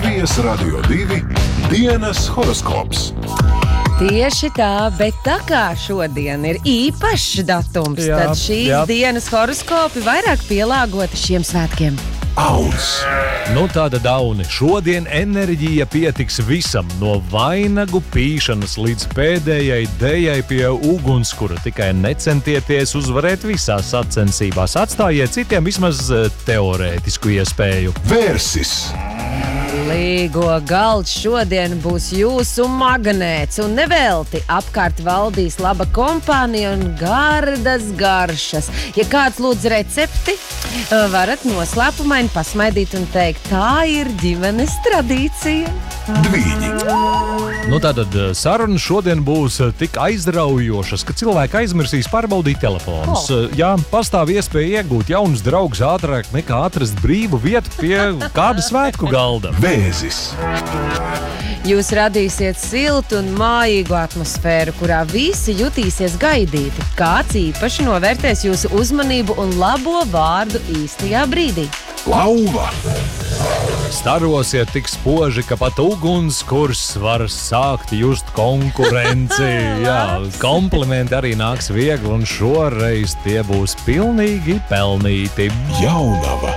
Latvijas Radio 2 dienas horoskops. Tieši tā, bet tā kā šodien ir īpašs datums, tad šīs dienas horoskopi vairāk pielāgoti šiem svētkiem. Auns. Nu tāda Dauni, šodien enerģija pietiks visam, no vainagu pīšanas līdz pēdējai dejai pie ugunskura. Tikai necentieties uzvarēt visās sacensībās, atstājiet citiem vismaz teorētisku iespēju. Vērsis. Līgo galds šodien būs jūsu magnēts, un nevelti apkārt valdīs laba kompānija un gardas garšas. Ja kāds lūdz recepti, varat noslēpumaini pasmaidīt un teikt, tā ir ģimenes tradīcija. Dvīņi. Nu tātad sarunas šodien būs tik aizraujošas, ka cilvēki aizmirsīs pārbaudīt telefonus. Jā, pastāv iespēja iegūt jaunus draugus ātrāk nekā atrast brīvu vietu pie kāda svētku galda. Vēzis. Jūs radīsiet siltu un mājīgu atmosfēru, kurā visi jutīsies gaidīti. Kāds īpaši novērtēs jūsu uzmanību un labo vārdu īstajā brīdī. Lauva. Starosiet tik spoži, ka pat ugunskurs var sākt just konkurenci. Jā, komplimenti arī nāks viegli, un šoreiz tie būs pilnīgi pelnīti. Jaunava.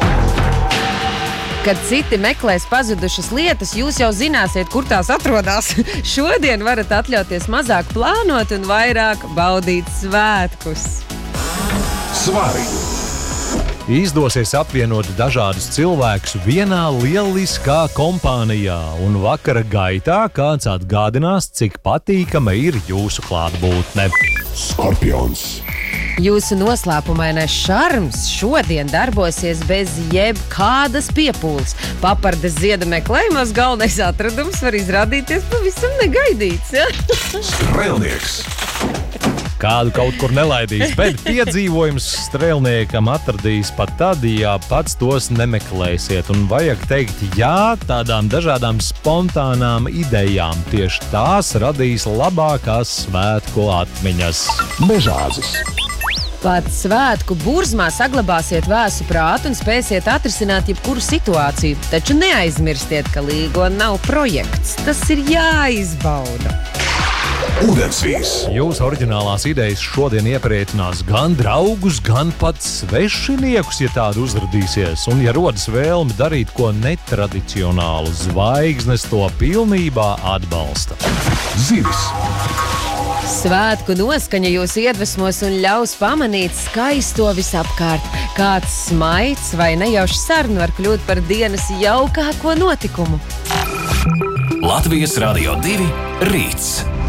Kad citi meklēs pazudušas lietas, jūs jau zināsiet, kur tās atrodas. Šodien varat atļauties mazāk plānot un vairāk baudīt svētkus. Svari. Izdosies apvienot dažādus cilvēkus vienā lieliskā kompānijā, un vakara gaitā kāds atgādinās, cik patīkama ir jūsu klātbūtne. Skorpions. Jūsu noslēpumainais šarms šodien darbosies bez jebkādas piepūles. Papardes zieda meklējumos galvenais atradums var izrādīties pavisam negaidīts. Ja? Strēlnieks. Kādu kaut kur nelaidīs, bet piedzīvojums strēlniekam atradīs pat tad, ja pats tos nemeklēsiet. Un vajag teikt jā tādām dažādām spontānām idejām. Tieši tās radīs labākās svētku atmiņas. Mežāzis. Pat svētku burzmā saglabāsiet vēsu prātu un spēsiet atrisināt jebkuru situāciju. Taču neaizmirstiet, ka līgo nav projekts. Tas ir jāizbauda. Ūdensvīrs. Jūsu oriģinālās idejas šodien iepriecinās gan draugus, gan pat svešiniekus, ja tādi uzradīsies. Un ja rodas vēlme darīt ko netradicionālu, zvaigznes to pilnībā atbalsta. Zivis. Svētku noskaņa jūs iedvesmos un ļaus pamanīt skaisto visapkārt. Kāds smaids vai nejauši saruna var kļūt par dienas jaukāko notikumu. Latvijas Radio 2 rīts.